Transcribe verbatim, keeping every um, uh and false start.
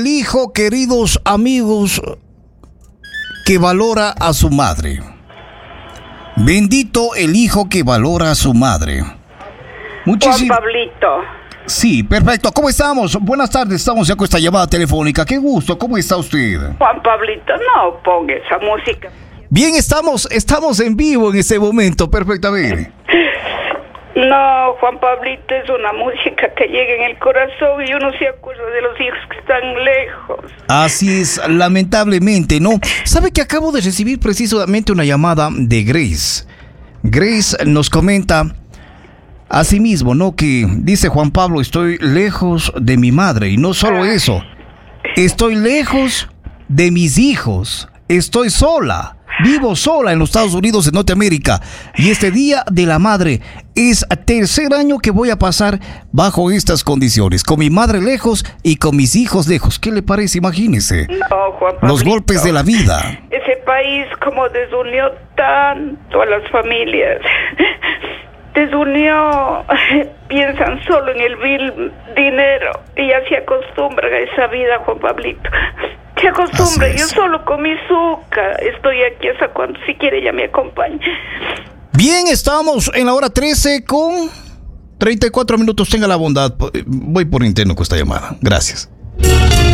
El hijo, queridos amigos, que valora a su madre. Bendito el hijo que valora a su madre. Muchísimo. Juan Pablito. Sí, perfecto. ¿Cómo estamos? Buenas tardes. Estamos ya con esta llamada telefónica. Qué gusto. ¿Cómo está usted? Juan Pablito, no ponga esa música. Bien, estamos, estamos en vivo en este momento. Perfectamente. No, Juan Pablito, es una música que llega en el corazón y uno se acuerda de los hijos que están lejos. Así es, lamentablemente, ¿no? ¿Sabe que acabo de recibir precisamente una llamada de Grace? Grace nos comenta así mismo, ¿no? Que dice Juan Pablo, estoy lejos de mi madre. Y no solo eso, estoy lejos de mis hijos. Estoy sola. Vivo sola en los Estados Unidos de Norteamérica y este Día de la Madre es tercer año que voy a pasar bajo estas condiciones, con mi madre lejos y con mis hijos lejos. ¿Qué le parece? Imagínese. No, Juan Pablito, los golpes de la vida. Ese país como desunió tanto a las familias. Desunió, piensan solo en el vil dinero y ya se acostumbran a esa vida, Juan Pablito. Se acostumbra, yo solo con mi azúcar estoy aquí hasta cuando si quiere ya me acompaña. Bien, estamos en la hora trece con treinta y cuatro minutos. Tenga la bondad, voy por interno con esta llamada. Gracias.